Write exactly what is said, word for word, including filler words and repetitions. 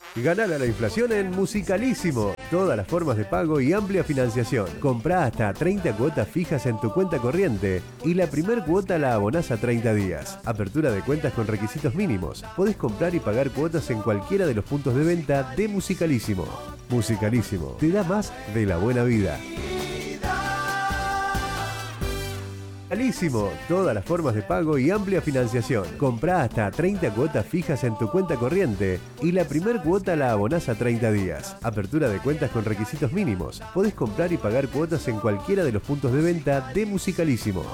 Ganar a la inflación en Musicalísimo. Todas las formas de pago y amplia financiación. Comprá hasta treinta cuotas fijas en tu cuenta corriente y la primer cuota la abonás a treinta días. Apertura de cuentas con requisitos mínimos. Podés comprar y pagar cuotas en cualquiera de los puntos de venta de Musicalísimo. Musicalísimo te da más de la buena vida. Musicalísimo, todas las formas de pago y amplia financiación. Comprá hasta treinta cuotas fijas en tu cuenta corriente y la primer cuota la abonás a treinta días. Apertura de cuentas con requisitos mínimos. Podés comprar y pagar cuotas en cualquiera de los puntos de venta de Musicalísimo.